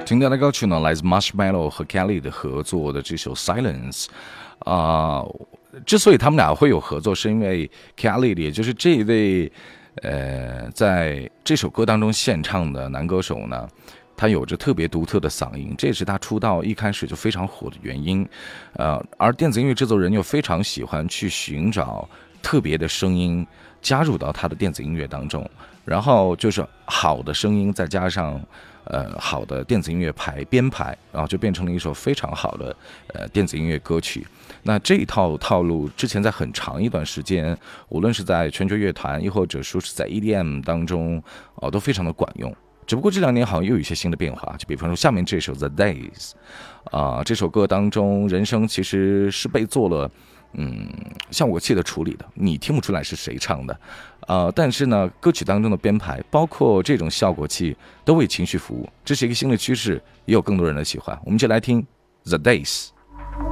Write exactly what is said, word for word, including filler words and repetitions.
听到的歌曲呢，来自 Marshmello 和 Kelly 的合作的这首 Silence。啊、呃，之所以他们俩会有合作，是因为 Kelly 也就是这一位，呃，在这首歌当中献唱的男歌手呢，他有着特别独特的嗓音，这也是他出道一开始就非常火的原因。呃，而电子音乐制作人又非常喜欢去寻找特别的声音加入到他的电子音乐当中，然后就是好的声音再加上呃好的电子音乐排编排，然后就变成了一首非常好的呃电子音乐歌曲。那这一套套路之前在很长一段时间，无论是在全球乐团，又或者说是在 E D M 当中，哦，都非常的管用。只不过这两年好像又有一些新的变化，就比方说下面这首 The Days， 啊、呃，这首歌当中人声其实是被做了嗯效果器的处理的，你听不出来是谁唱的，呃，但是呢，歌曲当中的编排，包括这种效果器，都为情绪服务，这是一个新的趋势，也有更多人的喜欢。我们就来听 The Days。